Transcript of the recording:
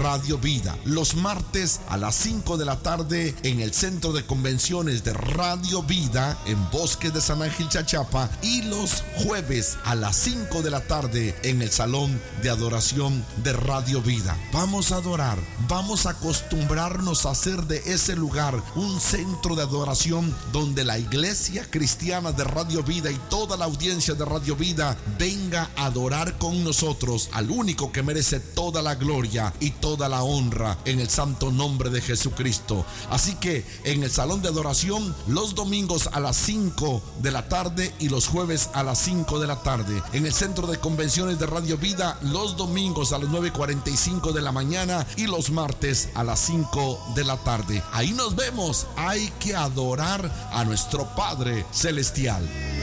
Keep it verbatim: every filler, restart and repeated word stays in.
Radio Vida. Los martes a las cinco de la tarde en el Centro de Convenciones de Radio Vida en Bosques de San Ángel, Chachapa. Y los jueves a las cinco de la tarde en el Salón de Adoración de Radio Vida. Vamos a adorar, vamos a acostumbrarnos a hacer de ese lugar un centro de adoración donde la iglesia cristiana de Radio Vida y toda la audiencia de Radio Vida venga a adorar con nosotros al único que merece toda la gloria y toda la honra en el santo nombre de Jesucristo. Así que en el Salón de Adoración los domingos a las cinco de la tarde y los jueves a las cinco de la tarde. En el Centro de Convenciones de Radio Vida los domingos a las nueve y cuarenta y cinco de la mañana y los martes a las cinco de la tarde. Ahí nos vemos. Hay que adorar a nuestro Padre Celestial.